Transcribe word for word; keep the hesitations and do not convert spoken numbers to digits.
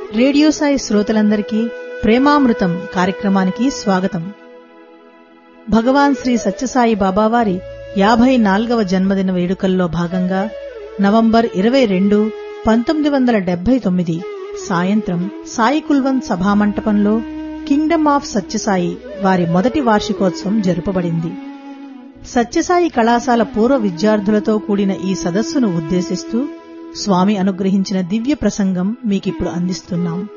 Radio Sai శ్రోతలందరికీ ప్రేమామృతం కార్యక్రమానికి స్వాగతం. భగవాన్ శ్రీ సత్యసాయి బాబావారి యాభై నాలుగవ జన్మదిన వేడుకల్లో భాగంగా నవంబర్ ఇరవై రెండు పంతొమ్మిది వందల డెబ్బై తొమ్మిది సాయంత్రం సాయి కుల్వంత్ సభామంటపంలో కింగ్డమ్ ఆఫ్ సత్యసాయి వారి మొదటి వార్షికోత్సవం జరుపబడింది. సత్యసాయి కళాశాల పూర్వ విద్యార్థులతో కూడిన ఈ సదస్సును ఉద్దేశిస్తూ స్వామి అనుగ్రహించిన దివ్య ప్రసంగం మీకిప్పుడు అందిస్తున్నాం.